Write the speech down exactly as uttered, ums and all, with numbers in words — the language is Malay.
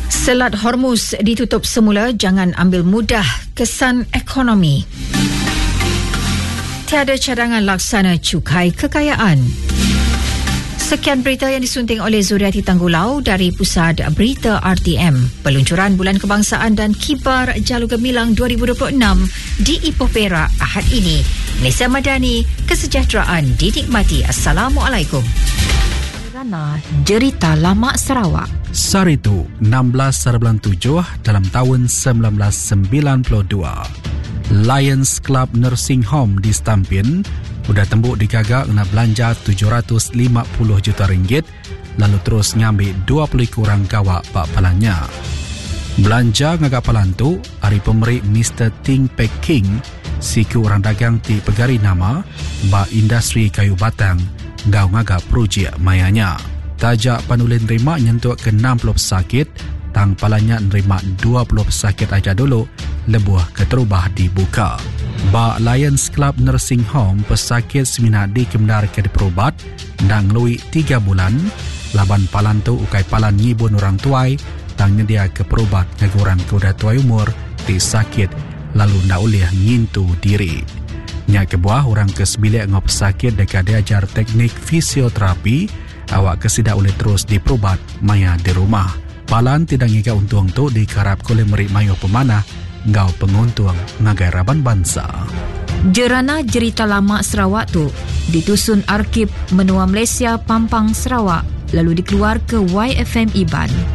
Selat Hormuz ditutup semula, jangan ambil mudah kesan ekonomi. Tiada cadangan laksana cukai kekayaan. Sekian berita yang disunting oleh Zuriati Tanggulau dari Pusat Berita R T M. Peluncuran Bulan Kebangsaan dan Kibar Jalur Gemilang dua ribu dua puluh enam di Ipoh Perak Ahad ini. Nisa Madani, kesejahteraan dinikmati. Assalamualaikum. Cerita Lama Sarawak. Saritu enam belas Sarbulan tujuh dalam tahun sembilan belas sembilan puluh dua. Lions Club Nursing Home di Stampin sudah tembuk dikagak kena belanja tujuh ratus lima puluh juta ringgit, lalu terus ngambil dua puluh kurang kawak pak palanya. Belanja ngagak palan tu hari pemerik Mister Ting Pek King, siku orang dagang ti pegari nama ba industri kayu batang gau ngagak projek mayanya. Tajak panulin nerima nyentuh ke enam puluh pesakit, tang palanya nerima dua puluh pesakit aja dulu, lebuh keterubah dibuka. Ba Lions Club Nursing Home pesakit semina di kemdar ke diperubat dan ngelui tiga bulan, laban palan tu ukai palan ngibun orang tuai, tang nyedia ke perubat ngegurang ke udah tuai umur, ti sakit, lalu ndak ulih ngintu diri. Nyak kebuah orang kesebilik ngop sakit dekat diajar teknik fisioterapi, awak kesidak oleh terus diperubat maya di rumah. Palan tidak ngiga untung tu dikarap koleh merik mayo pemanah, ngau penguntung ngagai raban bangsa. Jerana Cerita Lama Sarawak tu ditusun Arkib Menua Malaysia Pampang Sarawak, lalu dikeluar ke Y F M Iban.